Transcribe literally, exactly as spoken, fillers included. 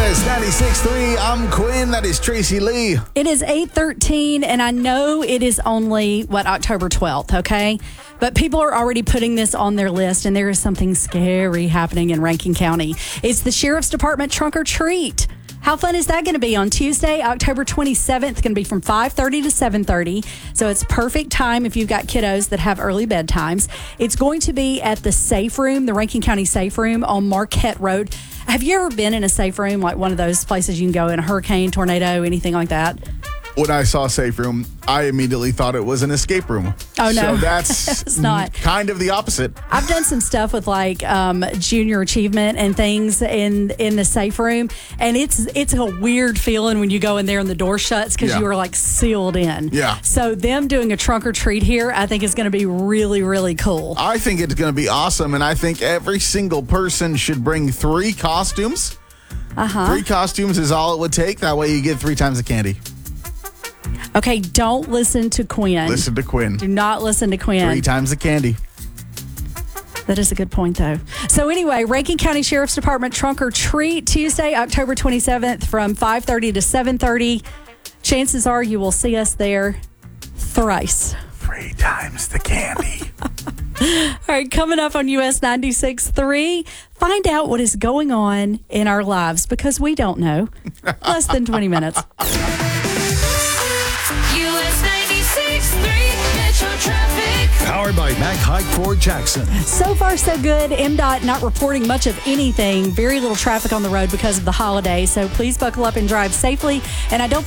S ninety-six point three. I'm Quinn. That is Tracy Lee. It is eight thirteen, and I know it is only, what, October twelfth, okay? But people are already putting this on their list, and there is something scary happening in Rankin County. It's the Sheriff's Department Trunk or Treat. How fun is that going to be on Tuesday, October twenty-seventh? It's going to be from five thirty to seven thirty. So it's perfect time if you've got kiddos that have early bedtimes. It's going to be at the Safe Room, the Rankin County Safe Room on Marquette Road. Have you ever been in a safe room, like one of those places you can go in a hurricane, tornado, anything like that? When I saw Safe Room, I immediately thought it was an escape room. Oh, no. So that's It's not. kind of the opposite. I've done some stuff with like um, junior achievement and things in in the safe room, and it's it's a weird feeling when you go in there and the door shuts because Yeah. you are like sealed in. Yeah. So them doing a trunk or treat here, I think is going to be really, really cool. I think it's going to be awesome, and I think every single person should bring three costumes. Uh-huh. Three costumes is all it would take. That way you get three times the candy. Okay, don't listen to Quinn. Listen to Quinn. Do not listen to Quinn. Three times the candy. That is a good point, though. So anyway, Rankin County Sheriff's Department Trunk or Treat, Tuesday, October twenty-seventh from five thirty to seven thirty. Chances are you will see us there thrice. Three times the candy. All right, coming up on U S ninety-six point three, find out what is going on in our lives because we don't know. Less than twenty minutes. U S ninety-six point three Metro Traffic. Powered by Mack Hike Ford Jackson. So far, so good. M DOT not reporting much of anything. Very little traffic on the road because of the holiday. So please buckle up and drive safely. And I don't